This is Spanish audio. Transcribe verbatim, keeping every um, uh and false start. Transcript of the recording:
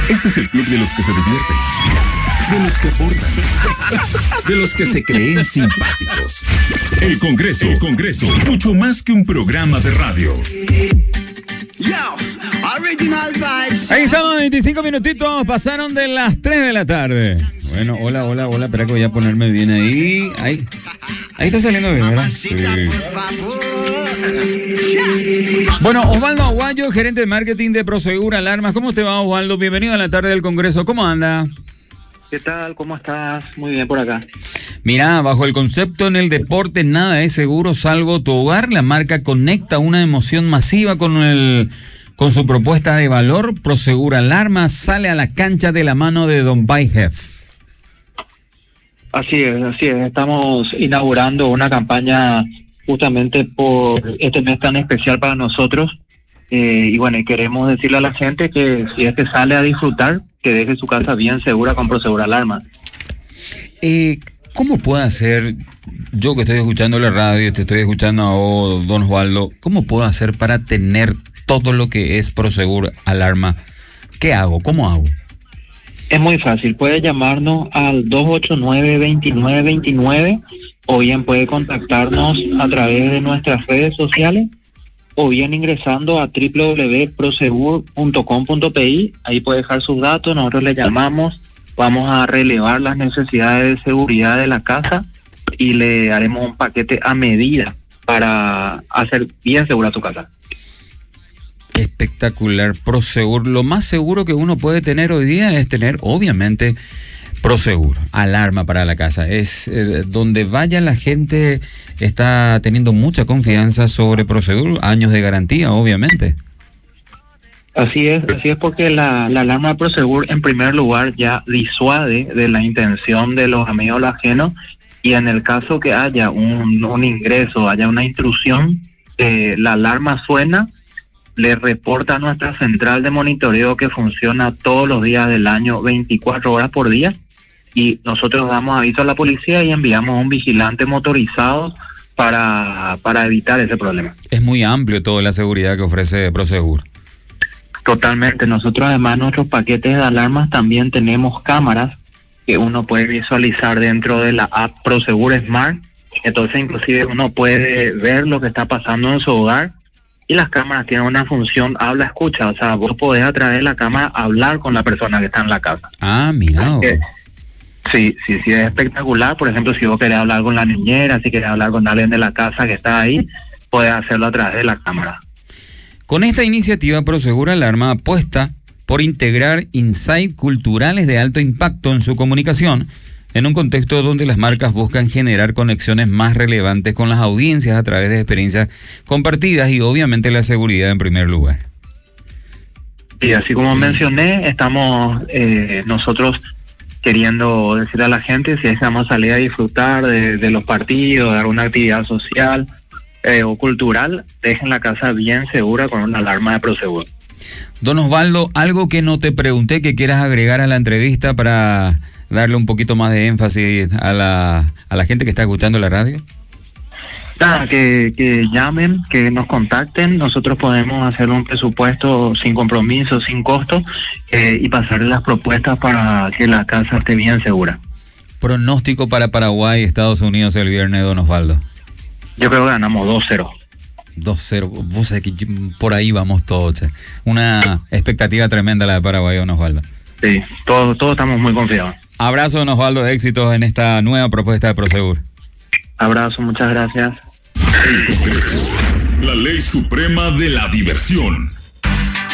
Este es el club de los que se divierten, de los que aportan, de los que se creen simpáticos. El Congreso, el Congreso, mucho más que un programa de radio. Ahí estamos, veinticinco minutitos, pasaron de las tres de la tarde. Bueno, hola, hola, hola, espera que voy a ponerme bien ahí. Ahí, ahí está saliendo bien, ¿verdad? Sí. Bueno, Osvaldo Aguayo, gerente de marketing de Prosegur Alarmas. ¿Cómo te va, Osvaldo? Bienvenido a la tarde del Congreso. ¿Cómo anda? ¿Qué tal? ¿Cómo estás? Muy bien por acá. Mira, bajo el concepto en el deporte nada es seguro salvo tu hogar, la marca conecta una emoción masiva con el con su propuesta de valor. Prosegur Alarmas sale a la cancha de la mano de Don Baijef. Así es, así es. Estamos inaugurando una campaña justamente por este mes tan especial para nosotros. Eh, y bueno, y queremos decirle a la gente que si es que sale a disfrutar, que deje su casa bien segura con Prosegur Alarmas. Eh, ¿Cómo puedo hacer, yo que estoy escuchando la radio, te estoy escuchando a vos, don Osvaldo, cómo puedo hacer para tener todo lo que es Prosegur Alarma? ¿Qué hago? ¿Cómo hago? Es muy fácil, puede llamarnos al dos ocho nueve, veintinueve veintinueve o bien puede contactarnos a través de nuestras redes sociales o bien ingresando a doble u doble u doble u punto prosegur punto com punto pe i. Ahí puede dejar sus datos, nosotros le llamamos, vamos a relevar las necesidades de seguridad de la casa y le haremos un paquete a medida para hacer bien segura su casa. Espectacular. Prosegur, lo más seguro que uno puede tener hoy día es tener, obviamente, Prosegur, alarma para la casa. Es eh, donde vaya la gente está teniendo mucha confianza sobre Prosegur, años de garantía, obviamente. Así es, así es porque la, la alarma de Prosegur en primer lugar ya disuade de la intención de los amigos ajenos, y en el caso que haya un, un ingreso, haya una intrusión, eh, la alarma suena, le reporta a nuestra central de monitoreo que funciona todos los días del año, veinticuatro horas por día, y nosotros damos aviso a la policía y enviamos a un vigilante motorizado para, para evitar ese problema. Es muy amplio toda la seguridad que ofrece Prosegur. Totalmente. Nosotros además nuestros paquetes de alarmas también tenemos cámaras que uno puede visualizar dentro de la app Prosegur Smart. Entonces inclusive uno puede ver lo que está pasando en su hogar, y las cámaras tienen una función habla-escucha. O sea, vos podés a través de la cámara hablar con la persona que está en la casa. Ah, mira. Eh, sí, sí, sí, es espectacular. Por ejemplo, si vos querés hablar con la niñera, si querés hablar con alguien de la casa que está ahí, podés hacerlo a través de la cámara. Con esta iniciativa, Prosegur Alarma apuesta por integrar insights culturales de alto impacto en su comunicación, en un contexto donde las marcas buscan generar conexiones más relevantes con las audiencias a través de experiencias compartidas y obviamente la seguridad en primer lugar. Y así como mencioné, estamos eh, nosotros queriendo decir a la gente si vamos a salir a disfrutar de, de los partidos, de alguna actividad social eh, o cultural, dejen la casa bien segura con una alarma de Prosegur. Don Osvaldo, algo que no te pregunté que quieras agregar a la entrevista para darle un poquito más de énfasis a la, a la gente que está escuchando la radio. Nada, que, que llamen, que nos contacten, nosotros podemos hacer un presupuesto sin compromiso, sin costo, eh, y pasarle las propuestas para que la casa esté bien segura. Pronóstico para Paraguay, Estados Unidos el viernes, don Osvaldo. Yo creo que ganamos dos cero. dos cero, vos sabés que por ahí vamos todos, che. Una expectativa tremenda la de Paraguay, don Osvaldo. Sí, todos, todos estamos muy confiados. Abrazo, don Osvaldo, éxitos en esta nueva propuesta de Prosegur. Abrazo, muchas gracias. El Congreso, la ley suprema de la diversión.